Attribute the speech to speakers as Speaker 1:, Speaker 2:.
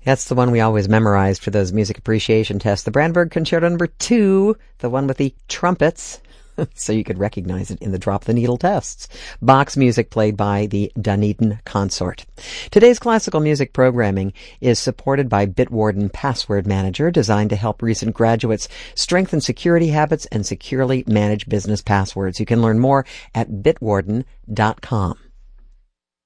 Speaker 1: That's the one we always memorized for those music appreciation tests. The Brandenburg Concerto number 2, the one with the trumpets, so you could recognize it in the drop the needle tests. Bach's music played by the Dunedin Consort. Today's classical music programming is supported by Bitwarden Password Manager, designed to help recent graduates strengthen security habits and securely manage business passwords. You can learn more at bitwarden.com.